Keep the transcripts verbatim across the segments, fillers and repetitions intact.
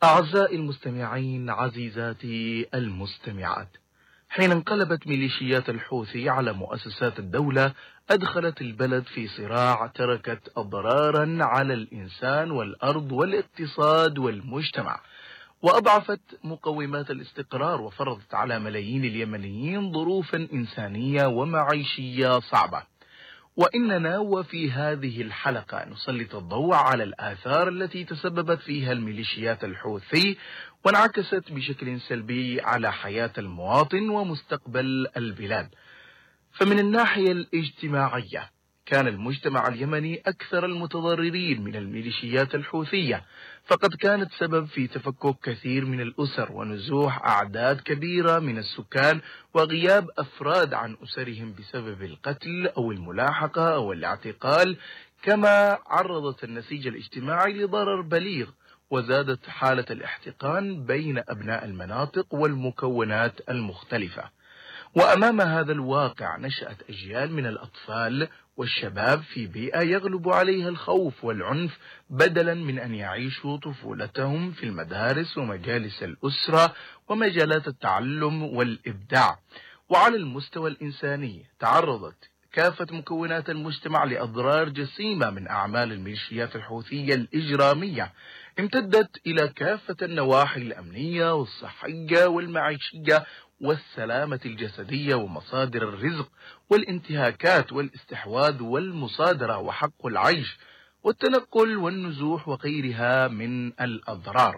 أعزائي المستمعين، عزيزاتي المستمعات، حين انقلبت ميليشيات الحوثي على مؤسسات الدولة أدخلت البلد في صراع تركت أضرارا على الإنسان والأرض والاقتصاد والمجتمع، وأضعفت مقومات الاستقرار، وفرضت على ملايين اليمنيين ظروفا إنسانية ومعيشية صعبة. وإننا وفي هذه الحلقة نسلط الضوء على الآثار التي تسببت فيها الميليشيات الحوثي وانعكست بشكل سلبي على حياة المواطن ومستقبل البلاد. فمن الناحية الاجتماعية كان المجتمع اليمني أكثر المتضررين من الميليشيات الحوثية، فقد كانت سبب في تفكك كثير من الأسر ونزوح أعداد كبيرة من السكان وغياب أفراد عن أسرهم بسبب القتل أو الملاحقة أو الاعتقال، كما عرضت النسيج الاجتماعي لضرر بليغ، وزادت حالة الاحتقان بين أبناء المناطق والمكونات المختلفة. وأمام هذا الواقع نشأت أجيال من الأطفال والشباب في بيئة يغلب عليها الخوف والعنف، بدلا من أن يعيشوا طفولتهم في المدارس ومجالس الأسرة ومجالات التعلم والإبداع. وعلى المستوى الإنساني تعرضت كافة مكونات المجتمع لأضرار جسيمة من أعمال الميليشيات الحوثية الإجرامية، امتدت إلى كافة النواحي الأمنية والصحية والمعيشية والسلامة الجسدية ومصادر الرزق والانتهاكات والاستحواذ والمصادرة وحق العيش والتنقل والنزوح وغيرها من الأضرار.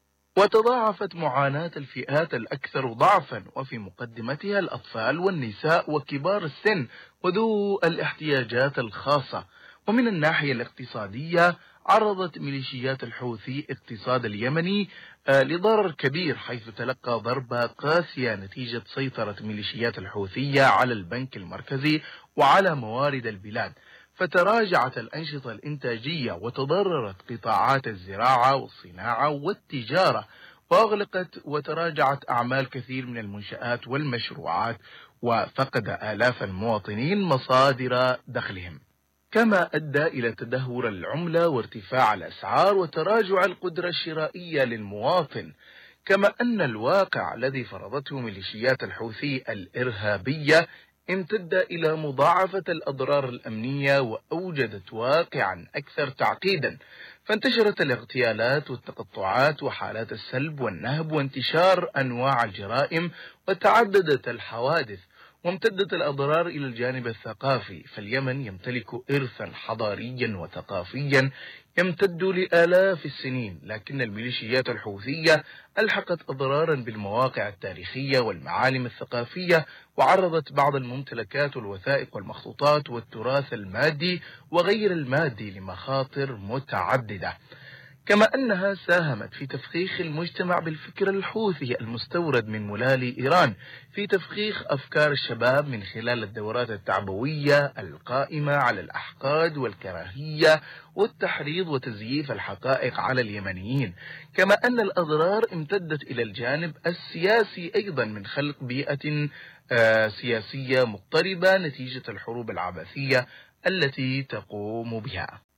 وتضاعفت معاناة الفئات الأكثر ضعفا، وفي مقدمتها الأطفال والنساء وكبار السن وذو الاحتياجات الخاصة. ومن الناحية الاقتصادية عرضت ميليشيات الحوثي اقتصاد اليمني لضرر كبير، حيث تلقى ضربة قاسية نتيجة سيطرة ميليشيات الحوثية على البنك المركزي وعلى موارد البلاد، فتراجعت الأنشطة الإنتاجية وتضررت قطاعات الزراعة والصناعة والتجارة، وأغلقت وتراجعت أعمال كثير من المنشآت والمشروعات، وفقد آلاف المواطنين مصادر دخلهم، كما أدى إلى تدهور العملة وارتفاع الأسعار وتراجع القدرة الشرائية للمواطن. كما أن الواقع الذي فرضته ميليشيات الحوثي الإرهابية امتد إلى مضاعفة الأضرار الأمنية وأوجدت واقعا أكثر تعقيدا، فانتشرت الاغتيالات والتقطعات وحالات السلب والنهب وانتشار أنواع الجرائم وتعددت الحوادث، وامتدت الأضرار إلى الجانب الثقافي، فاليمن يمتلك إرثا حضاريا وثقافيا يمتد لآلاف السنين، لكن الميليشيات الحوثية ألحقت أضرارا بالمواقع التاريخية والمعالم الثقافية، وعرضت بعض الممتلكات والوثائق والمخطوطات والتراث المادي وغير المادي لمخاطر متعددة. كما أنها ساهمت في تفخيخ المجتمع بالفكر الحوثي المستورد من ملال إيران، في تفخيخ أفكار الشباب من خلال الدورات التعبوية القائمة على الأحقاد والكراهية والتحريض وتزييف الحقائق على اليمنيين. كما أن الأضرار امتدت إلى الجانب السياسي أيضا، من خلق بيئة آه سياسية مضطربة نتيجة الحروب العبثية التي تقوم بها.